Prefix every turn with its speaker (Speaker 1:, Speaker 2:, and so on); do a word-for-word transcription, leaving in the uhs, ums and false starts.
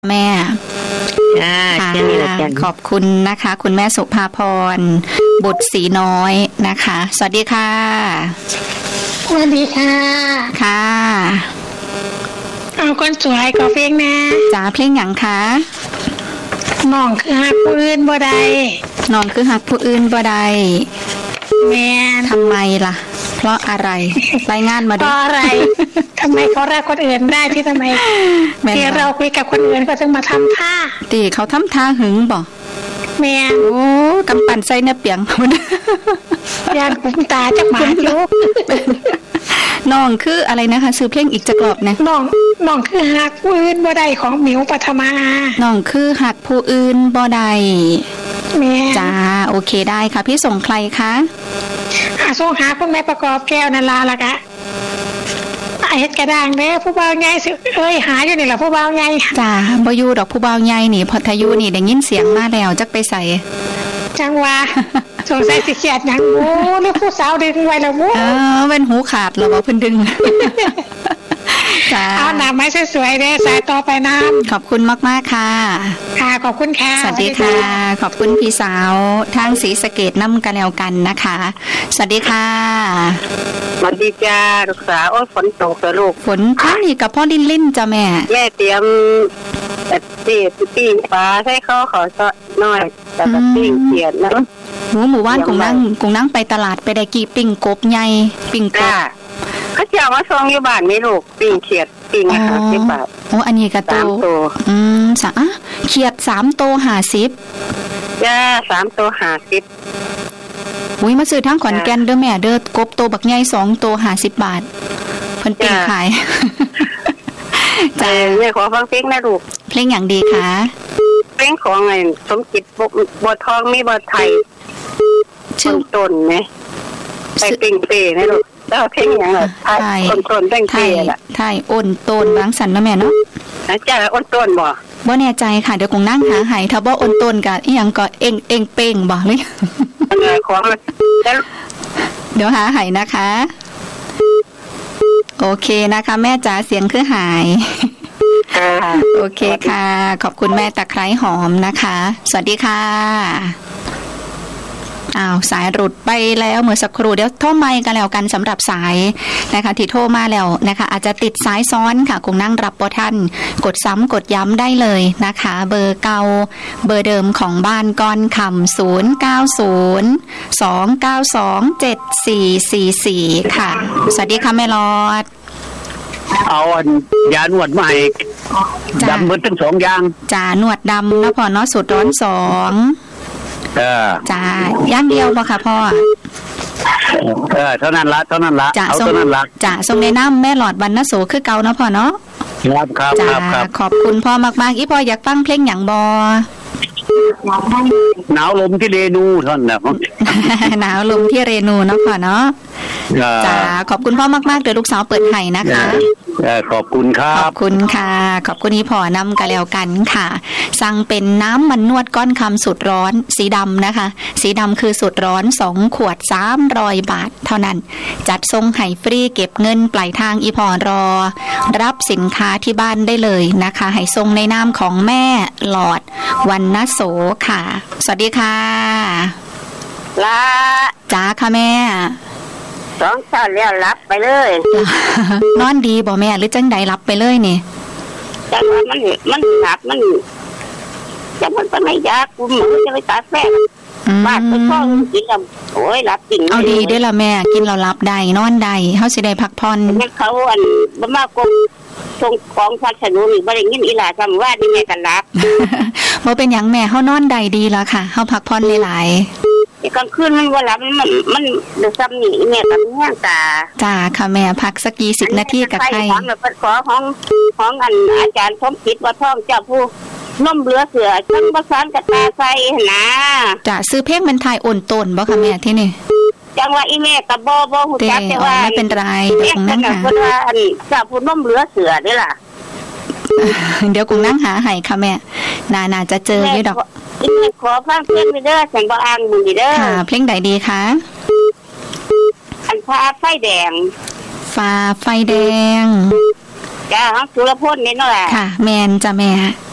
Speaker 1: แม่
Speaker 2: ค่ะ
Speaker 1: ขอบคุณนะคะคุณแม่สุภาพรบุตรศรีน้อยนะคะสวัสดีค่ะ
Speaker 3: สวัสดีค่ะ
Speaker 1: ค่ะ
Speaker 3: เอาคนสวยขอเพลงนะ
Speaker 1: จ๋าเพลงหยังคะ
Speaker 3: น้องคือฮักผู้อื่นบ่ได้
Speaker 1: น้องคือฮักผู้อื่นบ่ได้
Speaker 3: แม่
Speaker 1: ทำไมล่ะเพราะอะไรรายงานมาดู
Speaker 3: เพราะอะไรทำไมเขารักคนอื่นได้ที่ทำไมที่เราคุยกับคนอื่นก็ถึงมาทำท่า
Speaker 1: ตีเขาทำท่าหึงบ่
Speaker 3: แม่
Speaker 1: โอ้กำปั่นใส่เนื้อเปียง
Speaker 3: ยานคุ้มตาจักหมาจุก
Speaker 1: น้องคืออะไรนะคะซื้อเพลงอีกจักรอบนะ
Speaker 3: น้องน้องคือฮักผู้อื่นบ่ได้ของหมิวปฐมา
Speaker 1: น้องคือฮักผู้อื่นบ่ได้
Speaker 3: แม่
Speaker 1: จ้าโอเคได้ค่ะพี่ส่งใครคะ
Speaker 3: อ่ะส่งหาคุณแม่ประกอบแก้วนันลาละกะเฮ็ดกระด้างเด้อผู้บ่าวใหญ่เอ้ยหาอยู่นี่ล่ะผู้บ่าวใหญ่
Speaker 1: จ้าบ่อยู่ดอกผู้บ่าวใหญ่นี่พอทายุนี่ได้ยินเสียงมาแล้วจักไปใส่
Speaker 3: จังว่าสงสัยสิเครียดหยังโอ้หรือผู้สาวดึงไว้แล้วโอ้
Speaker 1: เออเป็นหูขาดแล้วบ่เพิ่นดึง
Speaker 3: จ้าเอาหน้าไม้สวยๆเด้อสายต่อไปน้
Speaker 1: ำขอบคุณมากๆค่ะ
Speaker 3: ค่ะขอบคุณค่ะ
Speaker 1: สวัสดีค่ะขอบคุณพี่สาวทางศรีสะเกษนำกันแล้วกันนะคะสวัสดีค่ะ
Speaker 2: สวัสดีจ้าลูกสาวโอ้ฝนตกจ้ะลูก
Speaker 1: ฝนท่านี่กับพ่อลิ้นลิ้นจ้ะแม่
Speaker 2: แม่เตรียมแบบตีปิ้งปลาให้เขาขอซะหน่อยแต่แบบปิ้งเขียดนะ
Speaker 1: หมูหมู่บ้านกุ้งนั่งกุ้งนั่งไปตลาดไปได้กี่ปิ้งกบใหญ่ปิ้งกบ
Speaker 2: เขาจะเอามาส่งอยู่บ้านไหมลูกปิ้งเขียดปิ้งอาหารสิบบาท
Speaker 1: โอ้อันนี้กระโตอืมสะเขียดสามโตห้าสิบ
Speaker 2: จ้าสามโตห้าสิบ
Speaker 1: อุ้ยมาซื้อทั้งขอนแก่นเด้อแม่เด้อกบโตบักใหญ่สองโตห้าสิบบาทเพิ่นปิ้งขาย
Speaker 2: จ้าแม่ขอฟังเพลงนะลูก
Speaker 1: เพลงอย่างดีคะ
Speaker 2: เพลงของไงสมจิตบ่ทองมีบ่ไทยชื่อต้นไหมไปปิ้งเป้นะลูกแล้วเพลงอย่างไรไทยต้นต้นแดงเป้ล่ะ
Speaker 1: ไทยอ้นต้นบางสันนะแม่เนาะ
Speaker 2: จ้าอ้นต้นบ่
Speaker 1: บ่แน่ใจค่ะเดี๋ยวคงนั่งหาหายถ้าบ่อ้นต้นก็อีหยังก็เองเองเป้งบ่เลย
Speaker 2: ของ
Speaker 1: เดี๋ยวหาหายนะคะโอเคนะคะแม่จ๋าเสียงคือหายโอเคค่ะขอบคุณแม่ตะไคร้หอมนะคะสวัสดีค่ะอ้าวสายหลุดไปแล้วเมื่อสักครู่เดี๋ยวโทรไมค์กันแล้วกันสำหรับสายนะคะที่โทรมาแล้วนะคะอาจจะติดสายซ้อนค่ะคงนั่งรับบ่ทันกดซ้ำกดย้ำได้เลยนะคะเบอร์เก่าเบอร์เดิมของบ้านก้อนคำศูนย์เก้าศูนย์สองเก้าสองเจ็ดสี่สี่สี่ค่ะสวัสดีค่ะแม่ลอด
Speaker 4: เอาอันยาหนวดใหม่ดำหมดทั้งสองอย่าง
Speaker 1: จ่าหนวดดำนะพ่อเนาะสูตรร้อนสอง
Speaker 4: เออ
Speaker 1: จ้าย่างเดียวป่ะค่ะพ่อ
Speaker 4: เออเท่านั้นละเท่านั้นละเอาเท่านั้นละ
Speaker 1: จ้าทรงในน้ำแม่หลอดบรรณโสคือเก่านะพ่อเนาะ
Speaker 4: ครับครับครับ
Speaker 1: ขอบคุณพ่อมากๆอีพ่ออยากฟังเพลงหยังบอ
Speaker 4: หนาวลมที่เรนูท่านนะ
Speaker 1: หนาวลมที่เรนูเนาะพ่อเนาะจ้าขอบคุณพ่อมากๆเดี๋ยวลูกสาวเปิดให้นะคะ
Speaker 4: ขอบคุณครับ
Speaker 1: ขอบคุณค่ะขอบคุณอีพ่อนำกันแล้วกันค่ะสั่งเป็นน้ำมันนวดก้อนคำสุดร้อนสีดำนะคะสีดำคือสุดร้อนสองขวดสามร้อยบาทเท่านั้นจัดส่งให้ฟรีเก็บเงินปลายทางอีพ่อรอรับสินค้าที่บ้านได้เลยนะคะให้ส่งในนามของแม่หลอดวรรณโสค่ะสวัสดีค่ะ
Speaker 2: ลา
Speaker 1: จ้าค่ะแม่
Speaker 2: สองชาติแล้วรับไปเลย
Speaker 1: นอนดีบ่แม่หรือจังใดรับไปเลยนี่
Speaker 2: จังว่ามันมันหนักมันจะมันไปไม่ยากกูหมูจะไปตัดแม่บ้านไปพ่อกินแล้วโอ้ยรับจริง
Speaker 1: เอาดีได้ละแม่กินเรารับได้นอนได้เฮาสิได้พักผ่อน
Speaker 2: เขาอันบ่มากกส่งของพัสดุนี่บ่ได้ยินอีหลาจำว่านี่แม่กันรับ
Speaker 1: บ่เป็นหยังแม่เฮานอนได้ดีแล้วค่ะเฮาพักผ่อนหลาย
Speaker 2: กลางคืนมันว่าหลับมันมันเดือดซ้ำนี่แม่กับแม่ตา
Speaker 1: จ้าค่ะแม่พักสักกี่สิบนาทีกับใคร
Speaker 2: ของแบบขอของของอันอาจารย์สมคิดว่าท่องเจ้าผู้น้มเรือเสือช่างประสานกับตาใส่นะ
Speaker 1: จ้าซื้อเพลงมันทายอ่อนต้นบ่ค่ะแม่ที่นี่
Speaker 2: จังว่าอีแม่กับบ่บ่หูจักแต่ว่า
Speaker 1: ไม่เป็นไรเดี๋ยวคงนั่งหา
Speaker 2: เว่าอันเจ้าผู้น้มเรือเสือนี่ล่ะ
Speaker 1: เดี๋ยวคงนั่งหาให้ค่ะแม่นานาจะเจออยู่ดอก
Speaker 2: อีแม่ขอฟังเพลงไปเด้อฉันบ่อ่านมึงดีเด้อ
Speaker 1: ค่ะเพลงใดดีคะ
Speaker 2: อันฟ้าไฟแดง
Speaker 1: ฟ้าไฟแดง
Speaker 2: จ้าของสุรพลนี่นั่นแหละ
Speaker 1: ค่ะแมนจ้ะแม่